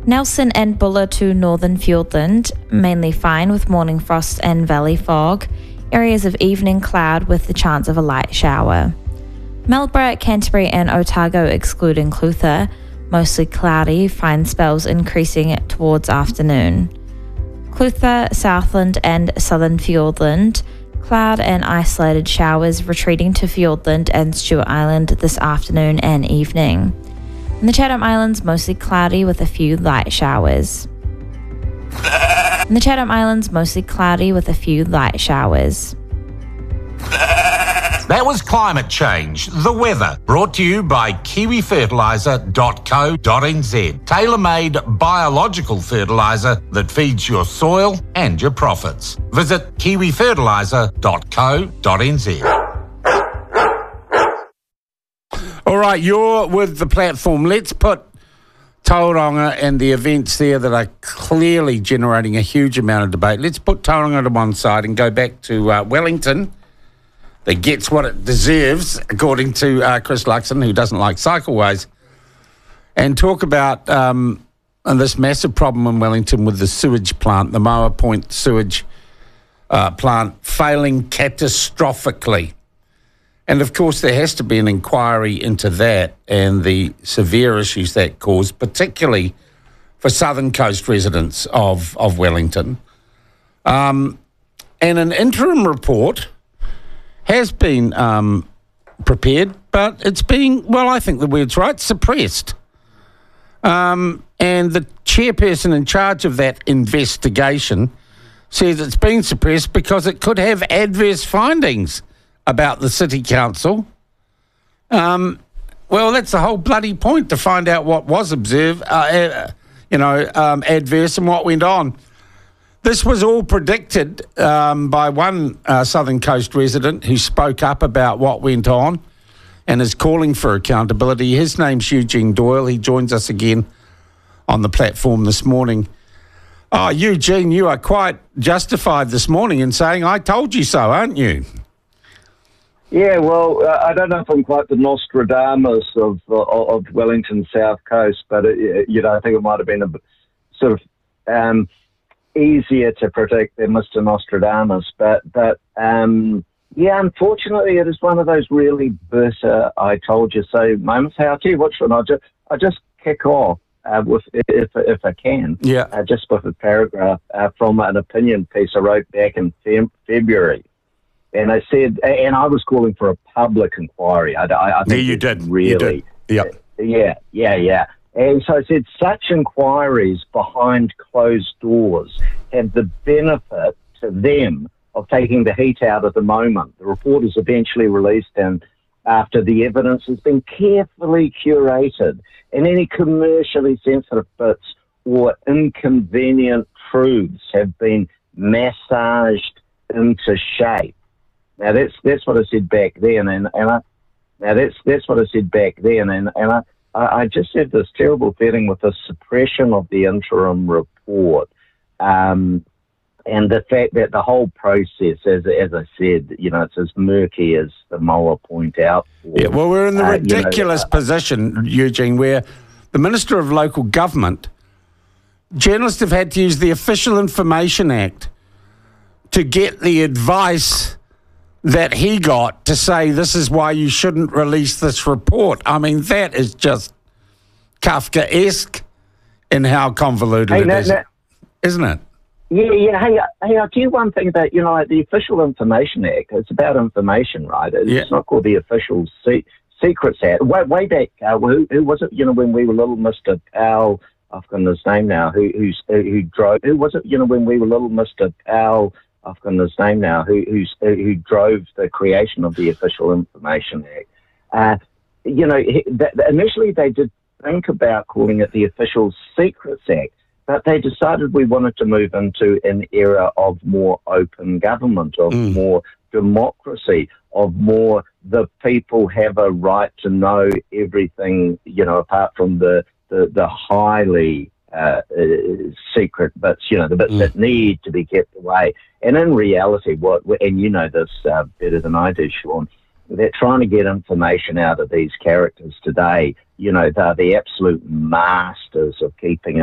Nelson and Buller to northern Fiordland, mainly fine with morning frost and valley fog. Areas of evening cloud with the chance of a light shower. Marlborough, Canterbury and Otago excluding Clutha, mostly cloudy, fine spells increasing towards afternoon. Clutha, Southland and southern Fiordland, cloud and isolated showers retreating to Fiordland and Stewart Island this afternoon and evening. In the Chatham Islands, mostly cloudy with a few light showers. In the Chatham Islands, mostly cloudy with a few light showers. That was Climate Change, the weather, brought to you by kiwifertiliser.co.nz. Tailor-made biological fertiliser that feeds your soil and your profits. Visit kiwifertiliser.co.nz. All right, you're with the platform. Let's put Tauranga and the events there that are clearly generating a huge amount of debate. Let's put Tauranga to one side and go back to Wellington. That gets what it deserves, according to Chris Luxon, who doesn't like cycleways, and talk about this massive problem in Wellington with the sewage plant, the Moa Point sewage plant failing catastrophically. And, of course, there has to be an inquiry into that and the severe issues that caused, particularly for Southern Coast residents of Wellington. And an interim report has been prepared, but it's being, well, I think the word's right, suppressed. And the chairperson in charge of that investigation says it's been suppressed because it could have adverse findings about the City Council. Well, that's the whole bloody point, to find out what was observed, adverse and what went on. This was all predicted by one Southern Coast resident who spoke up about what went on and is calling for accountability. His name's Eugene Doyle. He joins us again on the platform this morning. Oh, Eugene, you are quite justified this morning in saying, I told you so, aren't you? Yeah, well, I don't know if I'm quite the Nostradamus of Wellington South Coast, but, I think it might have been a sort of easier to predict than Mr. Nostradamus. But unfortunately, it is one of those really bitter I told you so moments. Hey, I'll tell you what, Sean, I'll just kick off with, if I can, just with a paragraph from an opinion piece I wrote back in February. And I said, and I was calling for a public inquiry. I think you did. Really. You did. Yeah. And so I said, such inquiries behind closed doors have the benefit to them of taking the heat out of the moment. The report is eventually released, and after the evidence has been carefully curated, and any commercially sensitive bits or inconvenient truths have been massaged into shape. Now that's what I said back then, and that's what I said back then, and I just had this terrible feeling with the suppression of the interim report, and the fact that the whole process, as I said, it's as murky as the Moa Point out. Yeah, well, we're in the ridiculous position, Eugene, where the Minister of Local Government, journalists have had to use the Official Information Act to get the advice that he got to say this is why you shouldn't release this report. I mean, that is just Kafkaesque in how convoluted it is, isn't it? Yeah. Hey, I'll tell you one thing about, the Official Information Act, it's about information, right? It's not called the Official Secrets Act. Way back, who was it, when we were little, Mr. Powell, I've forgotten his name now, who drove, who was it, when we were little, Mr. Powell, I've forgotten his name now, who drove the creation of the Official Information Act. Initially they did think about calling it the Official Secrets Act, but they decided we wanted to move into an era of more open government, of more democracy, of more the people have a right to know everything, apart from the highly secret bits, the bits that need to be kept away. And in reality, and you know this better than I do, Sean, they're trying to get information out of these characters today. They're the absolute masters of keeping